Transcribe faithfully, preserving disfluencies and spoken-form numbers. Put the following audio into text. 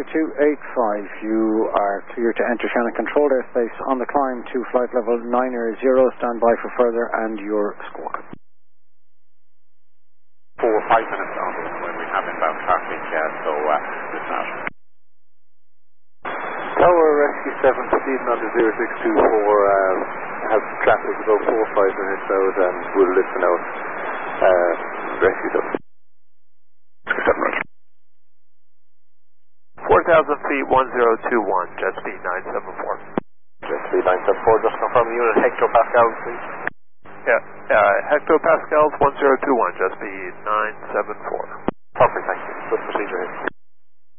two eight five. You are clear to enter Shannon controlled airspace on the climb to flight level nine zero. Stand by for further and your squawk. Four or five minutes on when we have inbound traffic, uh, so uh, listen out. Tower Rescue seven, proceeding on to zero six two four, uh, has traffic about four or five minutes out and we'll listen out. Uh, Rescue seven. four thousand feet, one zero two one, jet speed nine seven four. Jet speed nine seven four, just confirm unit hectopascals, please. Yeah, uh, hectopascals one zero two one, jet speed nine seven four. Perfect, thank you. Good procedure here.